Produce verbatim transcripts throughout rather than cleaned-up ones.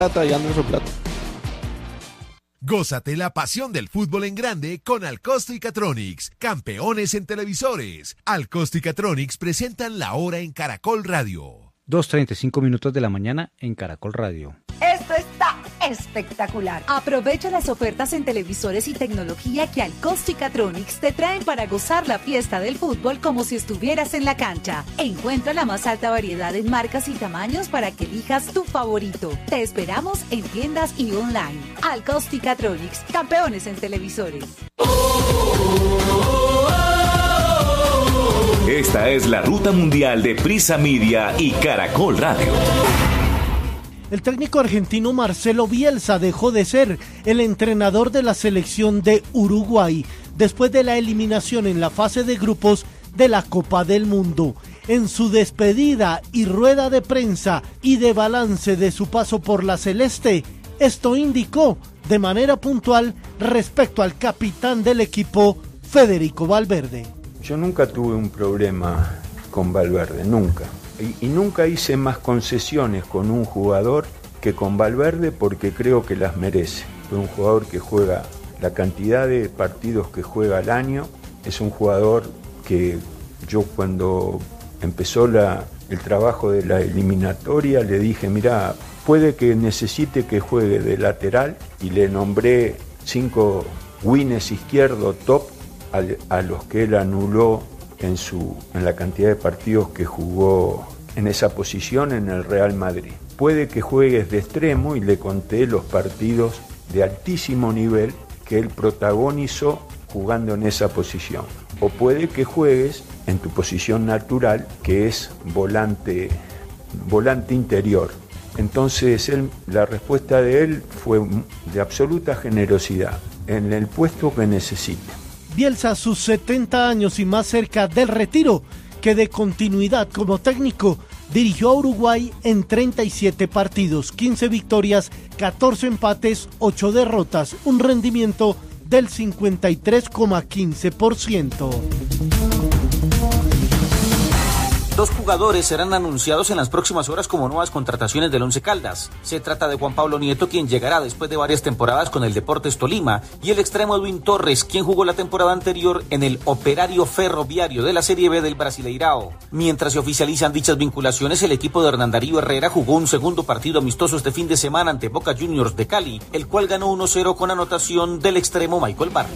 plata y Anderson Plata. Gózate la pasión del fútbol en grande con Alcosto y Catronics, campeones en televisores. Alcosto y Catronics presentan La Hora en Caracol Radio. dos treinta y cinco minutos de la mañana en Caracol Radio. Esto está espectacular. Aprovecha las ofertas en televisores y tecnología que Alcosto y Catronics te traen para gozar la fiesta del fútbol como si estuvieras en la cancha. Encuentra la más alta variedad en marcas y tamaños para que elijas tu favorito. Te esperamos en tiendas y online. Alcosto y Catronics, campeones en televisores. Esta es la ruta mundial de Prisa Media y Caracol Radio. El técnico argentino Marcelo Bielsa dejó de ser el entrenador de la selección de Uruguay después de la eliminación en la fase de grupos de la Copa del Mundo. En su despedida y rueda de prensa y de balance de su paso por la Celeste, esto indicó de manera puntual respecto al capitán del equipo, Federico Valverde. Yo nunca tuve un problema con Valverde, nunca. Y, y nunca hice más concesiones con un jugador que con Valverde porque creo que las merece. Fue un jugador que juega la cantidad de partidos que juega al año. Es un jugador que yo cuando empezó la, el trabajo de la eliminatoria le dije, mirá, puede que necesite que juegue de lateral, y le nombré cinco wines izquierdo top a, a los que él anuló en, su, en la cantidad de partidos que jugó en esa posición en el Real Madrid. Puede que juegues de extremo, y le conté los partidos de altísimo nivel que él protagonizó jugando en esa posición. O puede que juegues en tu posición natural, que es volante, volante interior. Entonces él, la respuesta de él fue de absoluta generosidad, en el puesto que necesite. Bielsa, a sus setenta años y más cerca del retiro que de continuidad como técnico, dirigió a Uruguay en treinta y siete partidos, quince victorias, catorce empates, ocho derrotas, un rendimiento del cincuenta y tres coma quince por ciento. Dos jugadores serán anunciados en las próximas horas como nuevas contrataciones del Once Caldas. Se trata de Juan Pablo Nieto, quien llegará después de varias temporadas con el Deportes Tolima, y el extremo Edwin Torres, quien jugó la temporada anterior en el Operario Ferroviario de la Serie B del Brasileirao. Mientras se oficializan dichas vinculaciones, el equipo de Hernán Darío Herrera jugó un segundo partido amistoso este fin de semana ante Boca Juniors de Cali, el cual ganó uno cero con anotación del extremo Michael Barrios.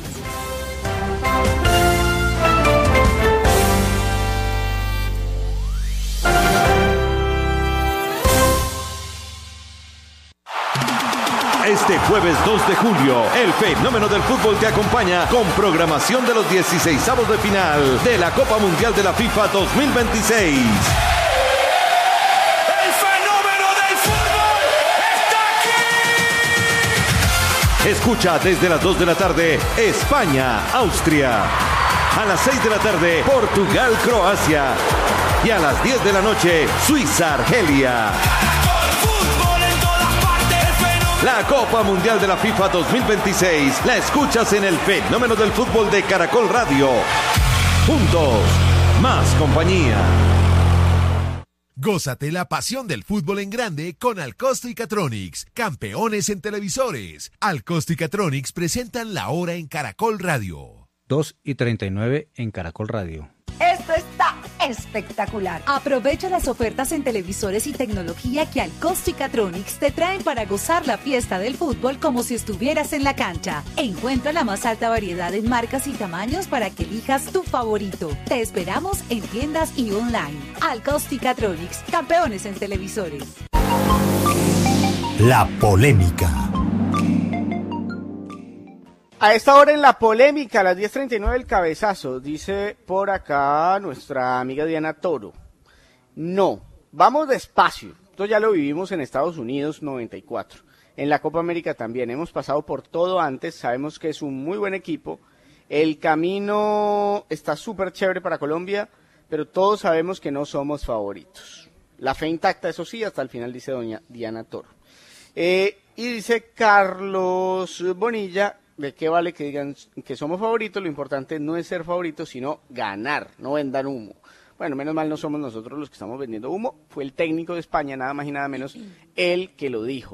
Este jueves dos de julio, el fenómeno del fútbol te acompaña con programación de los dieciseisavos de final de la Copa Mundial de la FIFA dos mil veintiséis. ¡El fenómeno del fútbol está aquí! Escucha desde las dos de la tarde, España, Austria. A las seis de la tarde, Portugal, Croacia. Y a las diez de la noche, Suiza, Argelia. La Copa Mundial de la FIFA dos mil veintiséis la escuchas en el fenómeno del fútbol de Caracol Radio. Juntos, más compañía. Gózate la pasión del fútbol en grande con Alcosto y Catronics, campeones en televisores. Alcosto y Catronics presentan La Hora en Caracol Radio. dos y treinta y nueve en Caracol Radio. Esto está espectacular. Aprovecha las ofertas en televisores y tecnología que Alcosto y Catronics te traen para gozar la fiesta del fútbol como si estuvieras en la cancha. Encuentra la más alta variedad en marcas y tamaños para que elijas tu favorito. Te esperamos en tiendas y online. Alcosto y Catronics, campeones en televisores. La polémica. A esta hora en la polémica, a las diez treinta y nueve el cabezazo, dice por acá nuestra amiga Diana Toro. No, vamos despacio. Esto ya lo vivimos en Estados Unidos noventa y cuatro. En la Copa América también. Hemos pasado por todo antes. Sabemos que es un muy buen equipo. El camino está súper chévere para Colombia, pero todos sabemos que no somos favoritos. La fe intacta, eso sí, hasta el final, dice doña Diana Toro. Eh, y dice Carlos Bonilla, ¿de qué vale que digan que somos favoritos? Lo importante no es ser favoritos, sino ganar, no vendan humo. Bueno, menos mal no somos nosotros los que estamos vendiendo humo, fue el técnico de España, nada más y nada menos, el que lo dijo.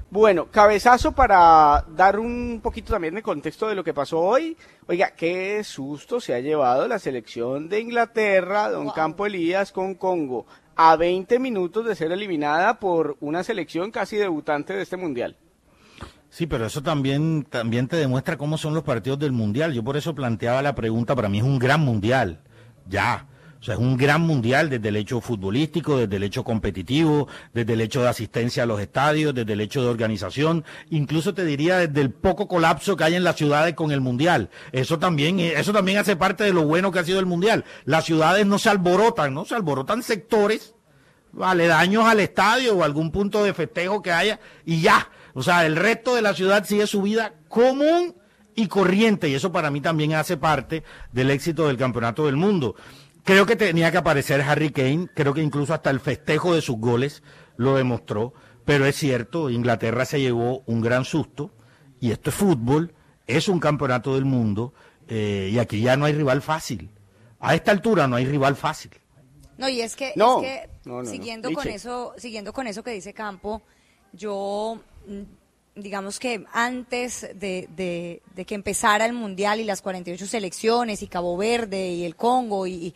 Bueno, cabezazo para dar un poquito también de contexto de lo que pasó hoy. Oiga, qué susto se ha llevado la selección de Inglaterra, don wow. Campo Elías, con Congo, a veinte minutos de ser eliminada por una selección casi debutante de este mundial. Sí, pero eso también, también te demuestra cómo son los partidos del mundial. Yo por eso planteaba la pregunta, para mí es un gran mundial, ya. O sea, es un gran mundial desde el hecho futbolístico, desde el hecho competitivo, desde el hecho de asistencia a los estadios, desde el hecho de organización, incluso te diría desde el poco colapso que hay en las ciudades con el mundial. Eso también, eso también hace parte de lo bueno que ha sido el mundial. Las ciudades no se alborotan, ¿no? Se alborotan sectores aledaños al estadio o algún punto de festejo que haya y ya. O sea, el resto de la ciudad sigue su vida común y corriente y eso para mí también hace parte del éxito del Campeonato del Mundo. Creo que tenía que aparecer Harry Kane, creo que incluso hasta el festejo de sus goles lo demostró, pero es cierto, Inglaterra se llevó un gran susto, y esto es fútbol, es un campeonato del mundo, eh, y aquí ya no hay rival fácil. A esta altura no hay rival fácil. No, y es que, no, es que no, no, siguiendo no. con eso, siguiendo con eso que dice Campo, yo digamos que antes de, de, de que empezara el Mundial y las cuarenta y ocho selecciones y Cabo Verde y el Congo y, y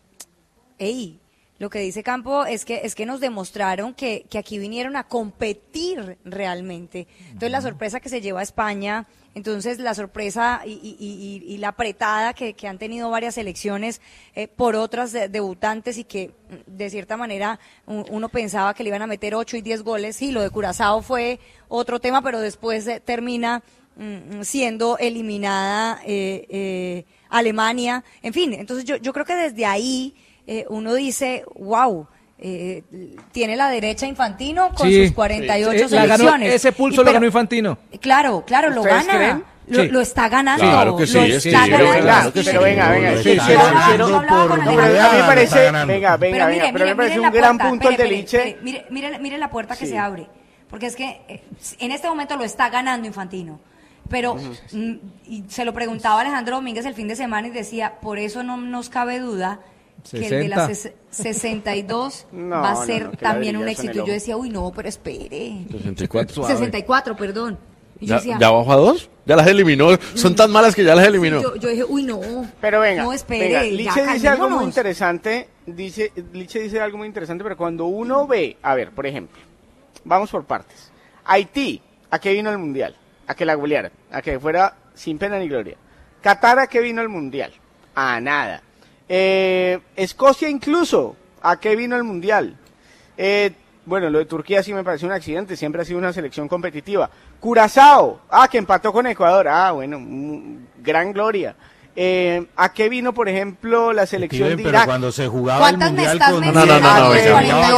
ey, lo que dice Campo es que es que nos demostraron que, que aquí vinieron a competir realmente. Entonces la sorpresa que se lleva a España, entonces la sorpresa y, y, y, y la apretada que, que han tenido varias selecciones eh, por otras de, debutantes y que de cierta manera un, uno pensaba que le iban a meter ocho y diez goles. Sí, lo de Curazao fue otro tema, pero después eh, termina mm, siendo eliminada eh, eh, Alemania. En fin, entonces yo, yo creo que desde ahí Eh, uno dice, wow, eh, tiene la derecha Infantino con sí, sus cuarenta y ocho sí, selecciones. Ganó, ese pulso y, pero, lo ganó Infantino. Claro, claro, lo gana. Lo, sí. lo está ganando. Claro que sí, lo es está sí, ganando. claro que pero sí. venga, venga, Sí, sí, sí, quiero, sí, quiero, yo hablaba con a mí me parece, venga, venga, pero venga, mire, pero mire, me parece mire un gran puerta, punto el espere, de Liche. espere, mire, mire, mire la puerta que sí. se abre, porque es que eh, en este momento lo está ganando Infantino. Pero uh-huh. mm, y se lo preguntaba Alejandro Domínguez el fin de semana y decía, por eso no nos cabe duda que el de las sesenta y dos no, va a ser no, no, también un éxito. Y yo decía, uy, no, pero espere. sesenta y cuatro. sesenta y cuatro, perdón. Y ¿Ya, decía, ¿Ya bajó a dos? Ya las eliminó. Son tan malas que ya las eliminó. Yo, yo dije, uy, no. Pero venga, no, espere, venga. Liche ya, dice algo muy interesante. Dice, Liche dice algo muy interesante, pero cuando uno ve, a ver, por ejemplo, vamos por partes. Haití, ¿a qué vino el Mundial? A que la golearan, a que fuera sin pena ni gloria. Qatar, ¿a qué vino el Mundial? A nada. Eh, Escocia incluso, ¿a qué vino el Mundial? Eh, bueno, lo de Turquía sí me pareció un accidente, siempre ha sido una selección competitiva. Curazao, ah, que empató con Ecuador, ah, bueno, gran gloria. Eh, ¿A qué vino, por ejemplo, la selección Steven, de pero Irak? cuando se jugaba el Mundial con... No, no, no, no, venga,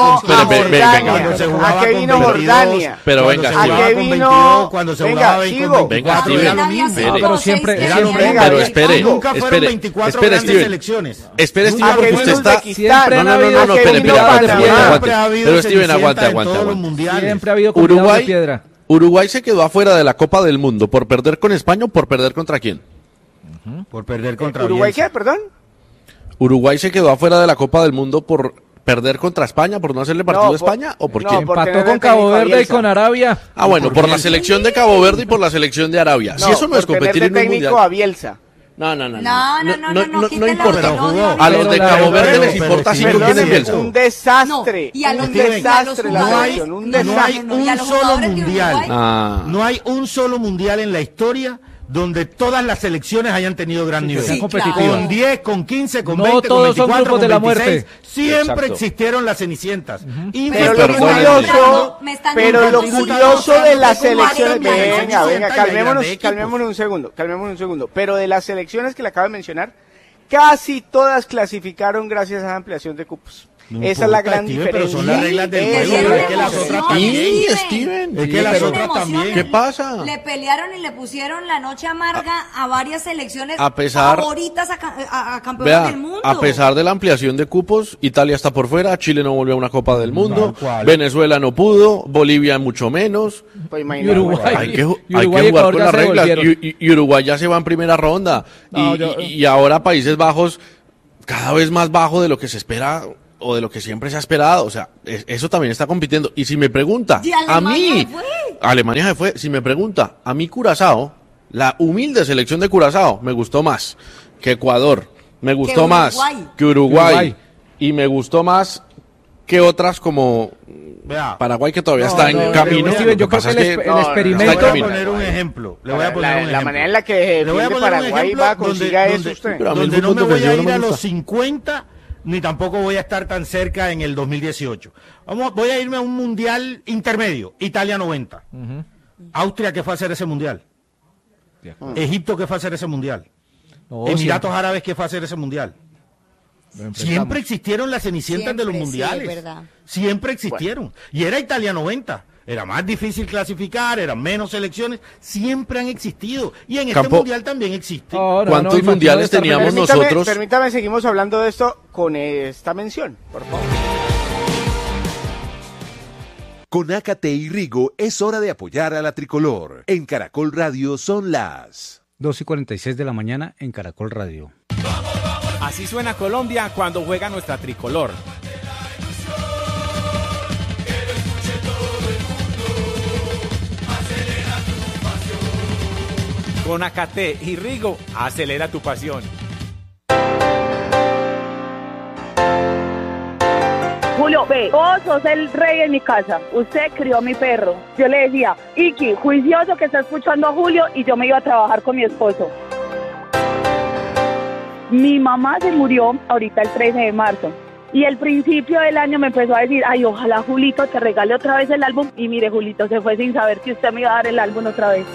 ¿A qué vino Jordania? Pero venga, ¿a qué vino? Cuando se jugaba venga, venga, Steven. Pero siempre... Pero espere, espere, espere, Steven. Espere, Steven, porque usted está... No, no, no, no, espere, espere, aguante. Pero Steven, aguante, aguante, aguante. Siempre ha habido Uruguay, de piedra. Uruguay se quedó afuera de la Copa del Mundo por perder con España o por perder contra quién. Por perder contra ¿Uruguay Bielsa. qué, perdón? Uruguay se quedó afuera de la Copa del Mundo por perder contra España, por no hacerle partido No, a España, por- o por no, quién. por Empató tener con el Cabo técnico a Verde y Bielsa. con Arabia. Ah, bueno, por la selección de Cabo Verde y por la selección de Arabia. Si eso no es por competir tener de en un técnico mundial. a Bielsa. No, no, no. No, no, no, no, no, no quítela, importa. pero jugó. A los de Pero la Cabo verdad, Verde les pero importa sí, cinco perdóneme, quién es Perdóneme, Bielsa. un desastre, No, y a un los de- y a los desastre la jugadores- selección, un no, No hay desastre. no, y a un los solo jugadores de mundial. Uruguay. Ah. No hay un solo mundial en la historia donde todas las selecciones hayan tenido gran nivel. sean Sí, competitivas. claro. Con diez, con quince, con No veinte, con todos son veinticuatro, grupos con de la veintiséis. muerte. Siempre Exacto. existieron las cenicientas. Y Pero Pero lo perdónenme. curioso, Me están pero lo nombrando curioso cinco, de las cinco, selecciones, cuarenta, venga, cincuenta, venga, y hay calmémonos, grandes equipos. calmémonos un segundo, calmémonos un segundo. Pero de las selecciones que le acabo de mencionar, casi todas clasificaron gracias a la ampliación de cupos. No Esa es la importa, gran Steven, diferencia. pero son las reglas del Sí, juego, es pero una es que las emoción. otras Y también. Steven. Es que las pero- otras también. ¿Qué pasa? Le pelearon y le pusieron la noche amarga a, varias selecciones a pesar- favoritas a, ca- a- a campeones Vea, del mundo. a pesar de la ampliación de cupos, Italia está por fuera, Chile no volvió a una Copa del Mundo, Tal cual. Venezuela no pudo, Bolivia mucho menos. Pues Y imagínate. Uruguay. Hay que, ju- Y hay que Uruguay y jugar Ecuador con ya las se reglas. devolvieron. Y, y- y Uruguay ya se va en primera ronda. No, y, yo- y- y ahora Países Bajos, cada vez más bajo de lo que se espera. o de lo que siempre se ha esperado. O sea, es, eso también está compitiendo. Y si me pregunta, a mí, fue? Alemania se fue. Si me pregunta, a mí Curazao, la humilde selección de Curazao, me gustó más que Ecuador, me gustó que más que Uruguay, Uruguay, y me gustó más que otras como Vea. Paraguay, que todavía no, está no, en no, camino. No, yo creo que el, es que, el experimento... Le voy a poner un ejemplo. Le voy a poner la, un ejemplo. La manera en la que Paraguay va a consiga eso usted. Donde, donde no me voy a ir a los cincuenta, ni tampoco voy a estar tan cerca en el dos mil dieciocho. Vamos, voy a irme a un mundial intermedio. Italia noventa. Uh-huh. Austria, ¿qué fue a hacer ese mundial? Uh-huh. Egipto, ¿qué fue a hacer ese mundial? No, Emiratos siempre. Árabes, ¿qué fue a hacer ese mundial? Siempre existieron las cenicientas siempre, de los mundiales. Sí, siempre existieron. Bueno. Y era Italia noventa. Era más difícil clasificar, eran menos selecciones. Siempre han existido. Y en Campo, este mundial también existe. Oh, no, ¿Cuántos no, mundiales teníamos permítame, nosotros? Permítame, seguimos hablando de esto con esta mención, por favor. Con Ácate y Rigo es hora de apoyar a la tricolor. En Caracol Radio son las dos y cuarenta y seis de la mañana en Caracol Radio. Así suena Colombia cuando juega nuestra tricolor. Con Ácate y Rigo, acelera tu pasión. Julio, ve, vos sos el rey en mi casa, usted crió a mi perro. Yo le decía, Iki, juicioso que está escuchando a Julio, y yo me iba a trabajar con mi esposo. Mi mamá se murió ahorita el trece de marzo y al principio del año me empezó a decir, ay, ojalá Julito te regale otra vez el álbum, y mire, Julito se fue sin saber que usted me iba a dar el álbum otra vez.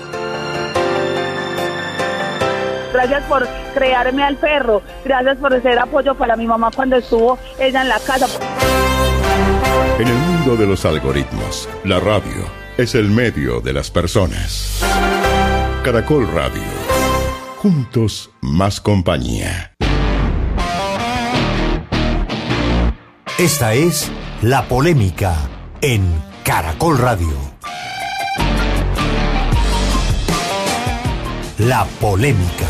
Gracias por crearme al perro, gracias por ser apoyo para mi mamá cuando estuvo ella en la casa. En el mundo de los algoritmos, la radio es el medio de las personas. Caracol Radio. Juntos, más compañía. Esta es La Polémica en Caracol Radio. La Polémica.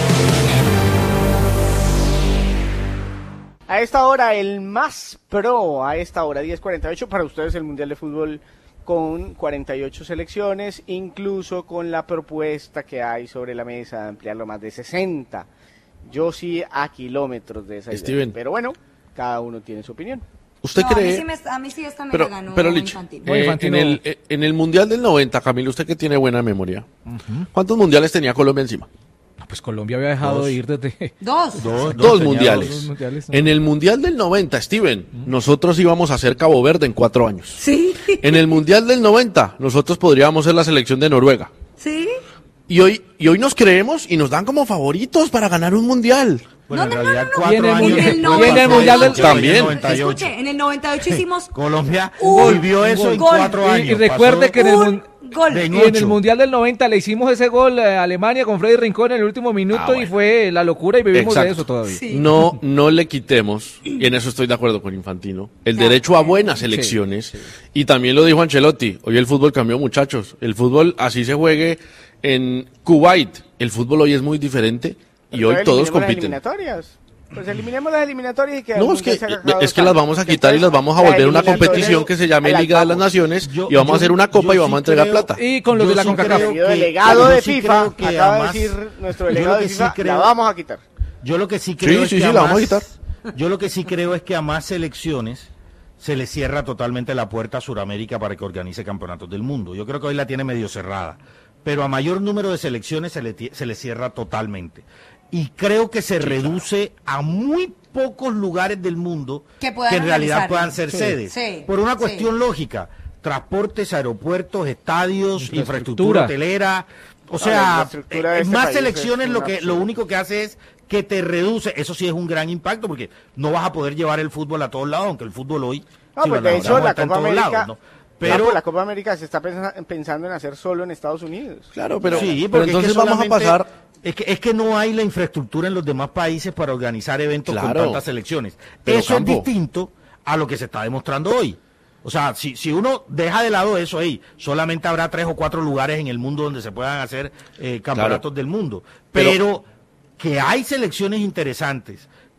A esta hora, el más pro, a esta hora, diez cuarenta y ocho, para ustedes el Mundial de Fútbol con cuarenta y ocho selecciones, incluso con la propuesta que hay sobre la mesa de ampliarlo más de sesenta. Yo sí a kilómetros de esa idea. Pero bueno, cada uno tiene su opinión. ¿Usted no, cree? A mí sí, me, a mí sí esta me pero, la ganó pero, Lich, Infantino. Eh, en, el, en el Mundial del noventa, Camilo, usted que tiene buena memoria, uh-huh. ¿cuántos mundiales tenía Colombia encima? Pues Colombia había dejado dos. de ir desde... Dos. Dos, dos, dos mundiales. Dos mundiales ¿no? En el Mundial del noventa, Steven, uh-huh. nosotros íbamos a ser Cabo Verde en cuatro años. Sí. En el Mundial del noventa, nosotros podríamos ser la selección de Noruega. Sí. Y hoy, y hoy nos creemos y nos dan como favoritos para ganar un mundial. Bueno, no, en no, realidad no, no, cuatro no. años En el después. Y en el Mundial del también. Escuche, en el noventa y ocho hicimos Colombia un vivió eso gol. en cuatro años. Y, y recuerde que en el, mun- gol. y en el Mundial del noventa le hicimos ese gol a Alemania con Freddy Rincón en el último minuto, ah, bueno. y fue la locura y vivimos Exacto. de eso todavía. Sí. No, no le quitemos, y en eso estoy de acuerdo con Infantino, el claro. derecho a buenas elecciones. Sí, sí. Y también lo dijo Ancelotti, hoy el fútbol cambió, muchachos. El fútbol, así se juegue en Kuwait, el fútbol hoy es muy diferente y Pero hoy todos compiten. Pues eliminemos las eliminatorias y que no, es que, es que las vamos a quitar y las vamos a volver una competición que se llame Liga de las Naciones yo, y vamos yo, a hacer una copa y vamos sí a entregar creo, plata. Y con los de la sí CONCACAF. El delegado de sí FIFA, que acaba además, de decir nuestro delegado de FIFA, sí creo, la vamos a quitar. Yo lo que sí creo sí, es sí, que sí, a la más, vamos a quitar. Yo lo que sí creo es que a más selecciones se le cierra totalmente la puerta a Sudamérica para que organice campeonatos del mundo. Yo creo que hoy la tiene medio cerrada, pero a mayor número de selecciones se le, se le cierra totalmente. Y creo que se sí, reduce claro. a muy pocos lugares del mundo que, que en realidad puedan ser sí, sedes. Sí, por una cuestión sí. lógica. Transportes, aeropuertos, estadios, infraestructura, infraestructura hotelera. O sea, eh, este más selecciones lo que lo único que hace es que te reduce. Eso sí es un gran impacto porque no vas a poder llevar el fútbol a todos lados, aunque el fútbol hoy... No, sí, pues de hecho la Copa América... Lados, ¿no? Pero no, la Copa América se está pensando en hacer solo en Estados Unidos. Claro, pero, sí, pero entonces es que vamos a pasar... Es que, es que no hay la infraestructura en los demás países para organizar eventos claro, con tantas selecciones. Eso Campo. es distinto a lo que se está demostrando hoy. O sea, si, si uno deja de lado eso, hey, solamente habrá tres o cuatro lugares en el mundo donde se puedan hacer eh, campeonatos claro. del mundo. Pero, pero que hay selecciones interesantes,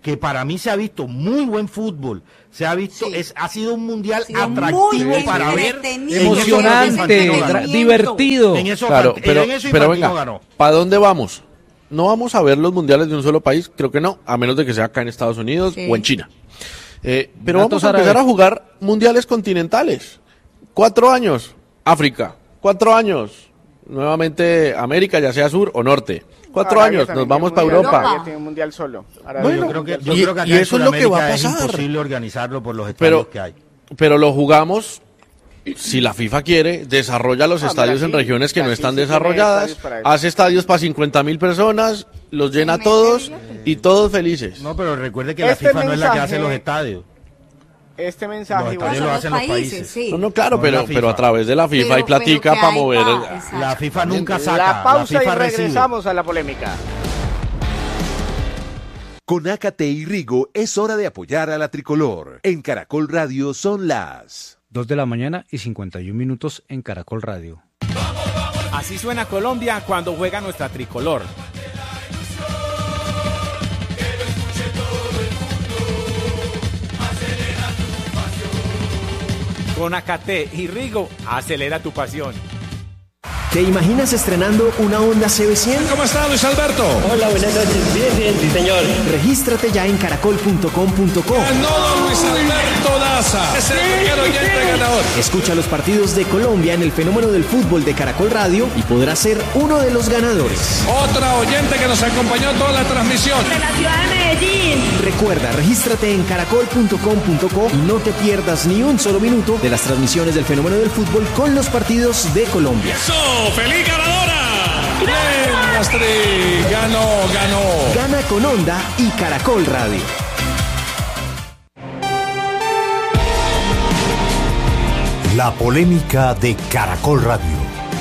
que para mí se ha visto muy buen fútbol, se ha visto, sí. es, ha sido un mundial sí, atractivo para ver, emocionante, divertido. En eso, claro, pero, en eso pero venga, ¿para dónde vamos? No vamos a ver los mundiales de un solo país, creo que no, a menos de que sea acá en Estados Unidos sí. o en China. Eh, pero Datos vamos a empezar árabes. a jugar mundiales continentales. Cuatro años, África. Cuatro años, nuevamente América, ya sea sur o norte. Cuatro Arabia años, nos vamos para Europa. Arabia tiene un mundial solo. Arabia bueno, yo creo que, yo y, creo que acá y eso es lo que va a pasar. Es imposible organizarlo por los estadios pero, que hay. Pero lo jugamos, si la FIFA quiere, desarrolla los ah, estadios Brasil, en regiones que Brasil, no están sí desarrolladas, estadios hace estadios para cincuenta mil personas, los llena sí, todos y todos felices. No, pero recuerde que este la FIFA mensaje, no es la que hace los estadios. Este mensaje los lo hacen los países. Sí. No, no, claro, no pero, pero a través de la FIFA pero, hay platica para mover. Pa, la FIFA nunca saca. La pausa la FIFA y regresamos recibe. a la polémica. Con Ácate y Rigo es hora de apoyar a la tricolor. En Caracol Radio son las dos de la mañana y cincuenta y un minutos en Caracol Radio. Así suena Colombia cuando juega nuestra tricolor. Con Ácate y Rigo, acelera tu pasión. ¿Te imaginas estrenando una Honda C B cien? ¿Cómo está, Luis Alberto? Hola, buenas noches. Bien, bien, sí, señor. Regístrate ya en caracol punto com punto co. Ganó Luis Alberto Daza. Es el primer oyente ganador. Escucha los partidos de Colombia en el fenómeno del fútbol de Caracol Radio y podrás ser uno de los ganadores. Otra oyente que nos acompañó toda la transmisión. De la ciudad de Medellín. Recuerda, regístrate en caracol punto com punto co y no te pierdas ni un solo minuto de las transmisiones del fenómeno del fútbol con los partidos de Colombia. ¡Eso! ¡Feliz ganadora! ¡Bien, Astrid! ¡Ganó, ganó! Gana con Honda y Caracol Radio. La polémica de Caracol Radio.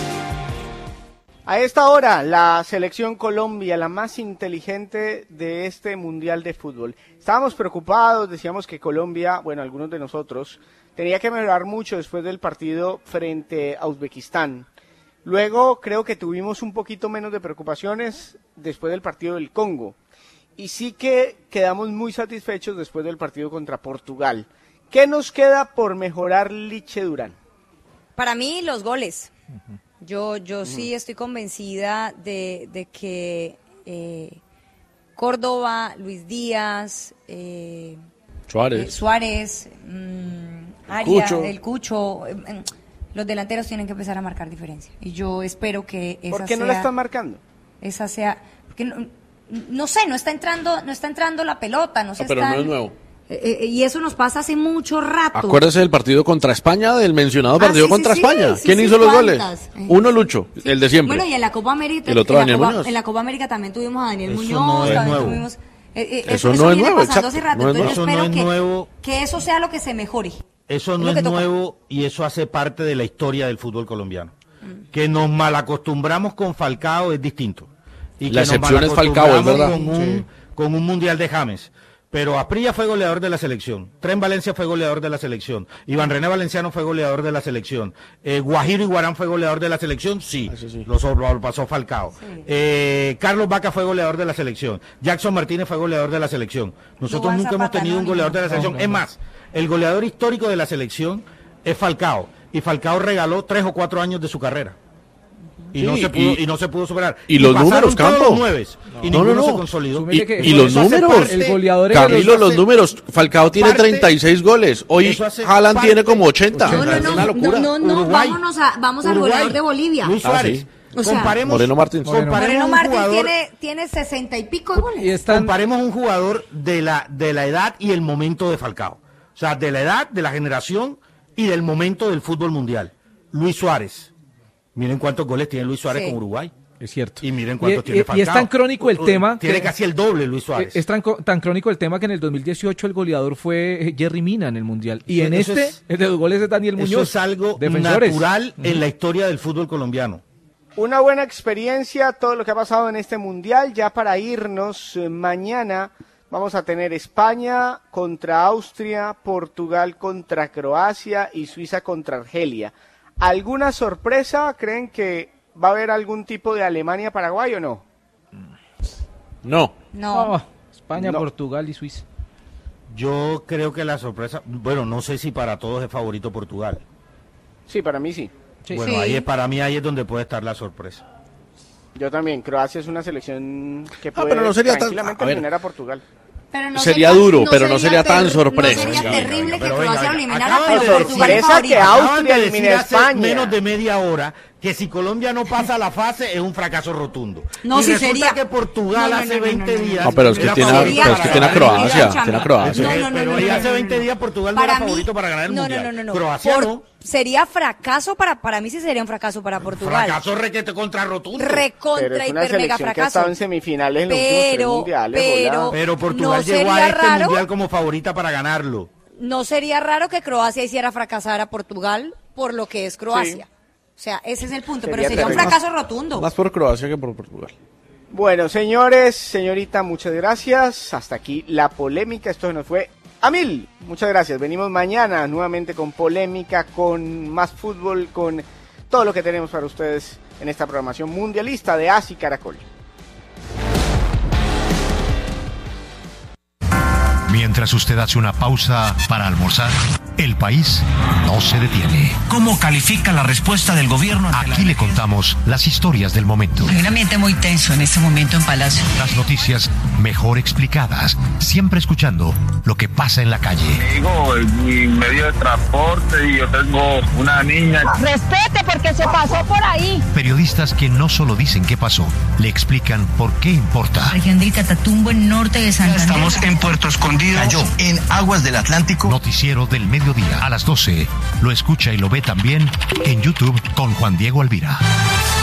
A esta hora, la selección Colombia, la más inteligente de este Mundial de Fútbol. Estábamos preocupados, decíamos que Colombia, bueno, algunos de nosotros, tenía que mejorar mucho después del partido frente a Uzbekistán. Luego creo que tuvimos un poquito menos de preocupaciones después del partido del Congo. Y sí que quedamos muy satisfechos después del partido contra Portugal. ¿Qué nos queda por mejorar, Liche Durán? Para mí, los goles. Yo, yo sí estoy convencida de, de que eh, Córdoba, Luis Díaz, eh, Suárez, eh, Suárez mmm, Arias, Cucho. el Cucho... Eh, los delanteros tienen que empezar a marcar diferencia. Y yo espero que esa ¿Por qué no sea, la están marcando? Esa sea... Porque no, no sé, no está entrando no está entrando la pelota. No, se ah, pero están, no es nuevo. Eh, eh, y eso nos pasa hace mucho rato. Acuérdese del partido contra España, del mencionado partido ah, sí, contra sí, España. Sí, ¿Quién sí, hizo sí, los goles? Eh, Uno, Lucho, sí. el de siempre. Bueno, y en la Copa América... El otro, en, Daniel la Copa, Muñoz. en la Copa América también tuvimos a Daniel eso Muñoz. No es también nuevo. tuvimos... Eh, eh, eso, eso no es viene nuevo, pasando exacto. hace rato. No Entonces es yo espero no es que, nuevo. que eso sea lo que se mejore. Eso no es, es es nuevo y eso hace parte de la historia del fútbol colombiano. Mm. Que nos malacostumbramos con Falcao es distinto. Y la que excepción es Falcao, es verdad. Con un, sí. con un Mundial de James. Pero Asprilla fue goleador de la selección, Tren Valencia fue goleador de la selección, Iván René Valenciano fue goleador de la selección, eh, Guajiro Iguarán fue goleador de la selección, sí, sí, sí. Lo, lo pasó Falcao. Sí. Eh, Carlos Vaca fue goleador de la selección, Jackson Martínez fue goleador de la selección. Nosotros no nunca hemos tenido un goleador de la selección. No, no, no. Es más, el goleador histórico de la selección es Falcao, y Falcao regaló tres o cuatro años de su carrera. Y, sí, no se pudo, y, y no se pudo superar. Y, y los números, Campo. Los nueve, no. Y no, no, no. se consolidó. Y, y los números. El goleador Camilo, los números. Falcao tiene parte, treinta y seis goles. Hoy Haaland parte, tiene como ochenta. No, no, no. Es una locura. No, no, no. Vámonos a, vamos al goleador de Bolivia. Luis Suárez. Ah, sí. O sea, comparemos, Moreno Martins. Moreno, Moreno Martins jugador, tiene, tiene sesenta y pico de goles. Y están, comparemos un jugador de la, de la edad y el momento de Falcao. O sea, de la edad, de la generación y del momento del fútbol mundial. Luis Suárez. Miren cuántos goles tiene Luis Suárez sí. con Uruguay. Es cierto. Y miren cuántos y, tiene Falcao. Y es tan crónico el tema... Tiene que, casi el doble Luis Suárez. Es tan, tan crónico el tema que en el dos mil dieciocho el goleador fue Jerry Mina en el Mundial. Y sí, en este, es, el de los goles de Daniel Muñoz. Eso es algo defensores. natural en la historia del fútbol colombiano. Una buena experiencia, todo lo que ha pasado en este Mundial. Ya para irnos, eh, mañana vamos a tener España contra Austria, Portugal contra Croacia y Suiza contra Argelia. ¿Alguna sorpresa? ¿Creen que va a haber algún tipo de Alemania-Paraguay o no? No. No. España, no. Portugal y Suiza. Yo creo que la sorpresa, bueno, no sé si para todos es favorito Portugal. Sí, para mí sí. Sí. Bueno, Sí. ahí es, para mí ahí es donde puede estar la sorpresa. Yo también. Croacia es una selección que puede pero no sería tan- tranquilamente a ver. eliminar a Portugal. Pero no Sería duro, pero no sería tan ter- sorpresa. No sería Venga, venga, terrible venga, que pero Croacia venga, lo venga. eliminara, Acaban pero de Portugal es sorpresa favorito. que Acaban Austria de elimine decir a hace España. menos de media hora que si Colombia no pasa a la fase es un fracaso rotundo. No, y si resulta sería- que Portugal No, no, hace no, no, veinte no, no, no. días No, pero es que era tiene, favorito pero es que para tiene a ganar el Croacia, Mundial. tiene a Croacia. No, no, no, Pero no, ahí no, hace no, veinte no. días Portugal no Para era mí- favorito para ganar el no, Mundial. No, no, no, no. Croacia Por- no. Sería fracaso para, para mí sí sería un fracaso para Portugal. Fracaso requete contra rotundo. Pero Recontra es una hiper mega selección que ha fracaso. estado en semifinales en los últimos tres Pero, mundiales. pero, hola. Pero Portugal ¿no llegó a sería este raro? Mundial como favorita para ganarlo. No sería raro que Croacia hiciera fracasar a Portugal por lo que es Croacia. O sea, ese es el punto, Sería pero sería un terrible. fracaso rotundo. Más por Croacia que por Portugal. Bueno, señores, señorita, muchas gracias. Hasta aquí la polémica. Esto nos fue a mil. Muchas gracias. Venimos mañana nuevamente con polémica, con más fútbol, con todo lo que tenemos para ustedes en esta programación mundialista de AS y Caracol. Mientras usted hace una pausa para almorzar, el país no se detiene. ¿Cómo califica la respuesta del gobierno? Aquí le contamos las historias del momento. Hay un ambiente muy tenso en este momento en Palacio. Las noticias mejor explicadas, siempre escuchando lo que pasa en la calle. Digo, mi medio de transporte y yo tengo una niña. Respete porque se pasó por ahí. Periodistas que no solo dicen qué pasó, le explican por qué importa. Región del Catatumbo, en norte de Santander. Estamos en Puerto Escondido. Cayó en aguas del Atlántico. Noticiero del mediodía a las doce. Lo escucha y lo ve también en YouTube con Juan Diego Alvira.